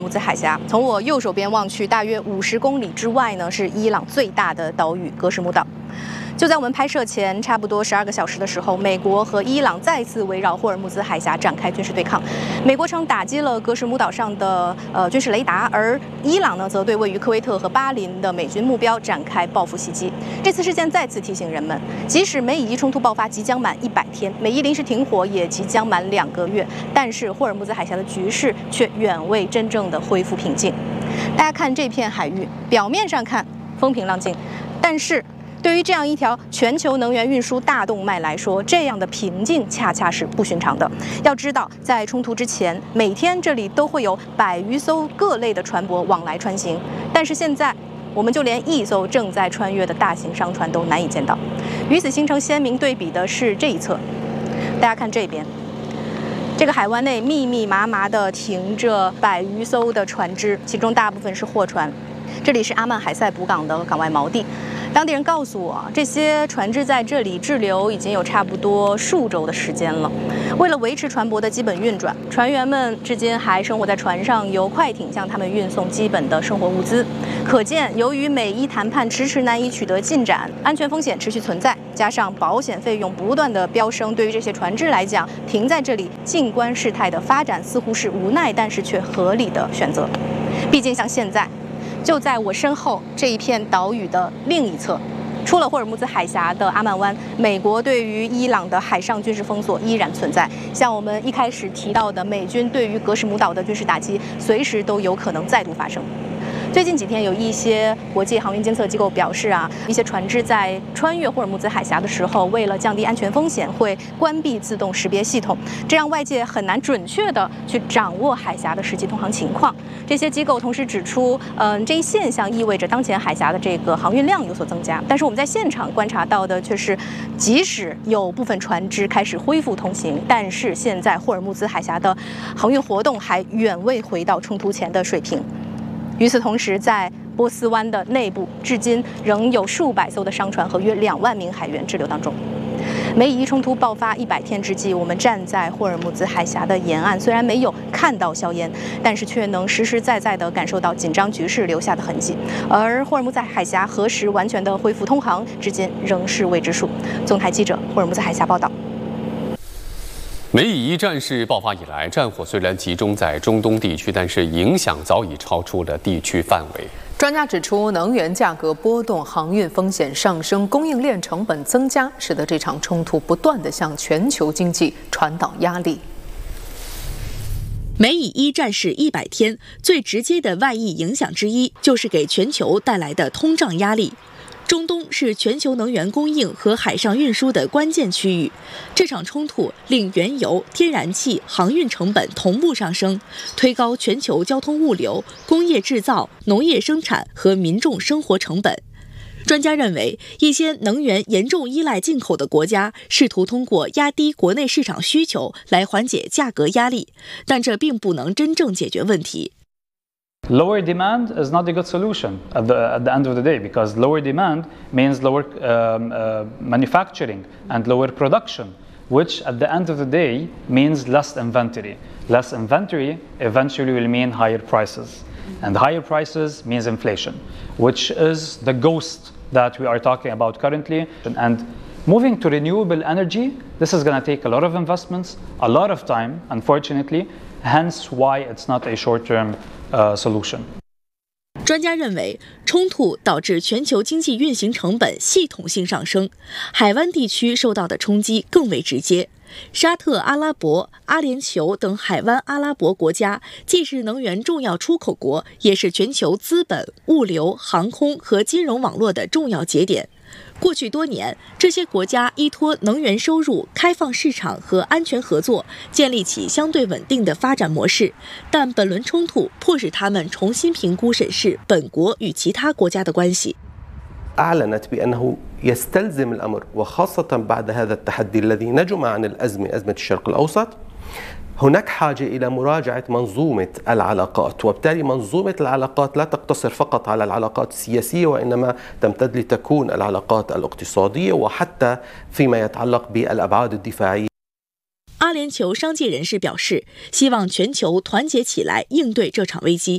木兹海峡，从我右手边望去，大约50公里之外呢，是伊朗最大的岛屿格什木岛。就在我们拍摄前差不多12个小时的时候，美国和伊朗再次围绕霍尔木兹海峡展开军事对抗。美国称打击了格什木岛上的军事雷达，而伊朗呢则对位于科威特和巴林的美军目标展开报复袭击。这次事件再次提醒人们，即使美以伊冲突爆发即将满100天，美伊临时停火也即将满2个月，但是霍尔木兹海峡的局势却远未真正的恢复平静。大家看这片海域，表面上看风平浪静，但是对于这样一条全球能源运输大动脉来说，这样的平静恰恰是不寻常的。要知道，在冲突之前，每天这里都会有100余艘各类的船舶往来穿行，但是现在，我们就连一艘正在穿越的大型商船都难以见到。与此形成鲜明对比的是这一侧，大家看这边，这个海湾内密密麻麻地停着100余艘的船只，其中大部分是货船。这里是阿曼海塞卜港的港外锚地。当地人告诉我，这些船只在这里滞留已经有差不多数周的时间了。为了维持船舶的基本运转，船员们至今还生活在船上，由快艇向他们运送基本的生活物资。可见，由于美伊谈判迟迟难以取得进展，安全风险持续存在，加上保险费用不断的飙升，对于这些船只来讲，停在这里静观事态的发展似乎是无奈，但是却合理的选择。毕竟像现在，就在我身后这一片岛屿的另一侧，出了霍尔木兹海峡的阿曼湾，美国对于伊朗的海上军事封锁依然存在。像我们一开始提到的，美军对于格什木岛的军事打击，随时都有可能再度发生。最近几天，有一些国际航运监测机构表示一些船只在穿越霍尔木兹海峡的时候，为了降低安全风险，会关闭自动识别系统，这让外界很难准确的去掌握海峡的实际通航情况。这些机构同时指出，这一现象意味着当前海峡的这个航运量有所增加。但是我们在现场观察到的却是，即使有部分船只开始恢复通行，但是现在霍尔木兹海峡的航运活动还远未回到冲突前的水平。与此同时，在波斯湾的内部，至今仍有数百艘的商船和约2万名海员滞留当中。美以伊冲突爆发100天之际，我们站在霍尔木兹海峡的沿岸，虽然没有看到硝烟，但是却能实实在在地感受到紧张局势留下的痕迹。而霍尔木兹海峡何时完全的恢复通航，至今仍是未知数。总台记者霍尔木兹海峡报道。 美以伊战事爆发以来，战火虽然集中在中东地区，但是影响早已超出了地区范围。 专家指出，能源价格波动、航运风险上升、供应链成本增加，使得这场冲突不断地向全球经济传导压力。 美以伊战事100天，最直接的外溢影响之一，就是给全球带来的通胀压力。中东是全球能源供应和海上运输的关键区域，这场冲突令原油、天然气、航运成本同步上升，推高全球交通物流、工业制造、农业生产和民众生活成本。专家认为，一些能源严重依赖进口的国家试图通过压低国内市场需求来缓解价格压力，但这并不能真正解决问题。 Lower demand is not a good solution at the end of the day, because lower demand means lower manufacturing and lower production, which at the end of the day means less inventory. Less inventory eventually will mean higher prices, and higher prices means inflation, which is the ghost that we are talking about currently. And moving to renewable energy, this is going to take a lot of investments, a lot of time, unfortunately, hence why it's not a short-term solution. 专家认为，冲突导致全球经济运行成本系统性上升，海湾地区受到的冲击更为直接。沙特阿拉伯、阿联酋等海湾阿拉伯国家既是能源重要出口国，也是全球资本、物流、航空和金融网络的重要节点。过去多年，这些国家依托能源收入、开放市场和安全合作，建立起相对稳定的发展模式。但本轮冲突迫使他们重新评估审视本国与其他国家的关系。 أعلنت بأنه يستلزم الأمر، وخاصة بعد هذا التحدي الذي نجم عن أزمة الشرق الأوسط، هناك حاجة إلى مراجعة منظومة العلاقات، وبالتالي منظومة العلاقات لا تقتصر فقط على العلاقات السياسية، وإنما تمتد لتكون العلاقات الاقتصادية وحتى فيما يتعلق بالأبعاد الدفاعية。 阿联酋商界人士表示，希望全球团结起来应对这场危机。